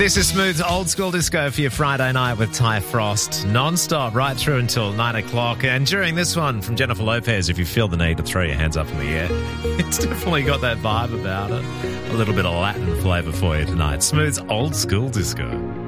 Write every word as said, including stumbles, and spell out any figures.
This is Smooth's Old School Disco for your Friday night with Ty Frost, non-stop right through until nine o'clock. And during this one from Jennifer Lopez, if you feel the need to throw your hands up in the air, it's definitely got that vibe about it. A little bit of Latin flavour for you tonight. Smooth's Old School Disco.